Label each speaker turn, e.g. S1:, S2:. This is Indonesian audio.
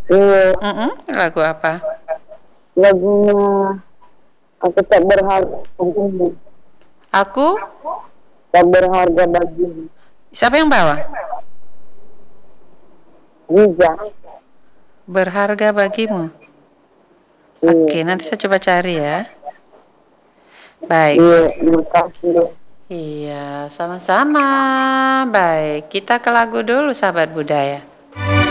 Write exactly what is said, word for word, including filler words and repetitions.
S1: Iya.
S2: Mm-mm, lagu apa?
S1: Lagunya aku tak berharga bagimu.
S2: Aku?
S1: Tak berharga bagimu.
S2: Siapa yang bawa?
S1: Riza.
S2: Berharga bagimu.
S1: Iya.
S2: Oke, nanti saya coba cari ya. Baik.
S1: Iya, makasih.
S2: Iya, sama-sama. Baik, kita ke lagu dulu, sahabat budaya.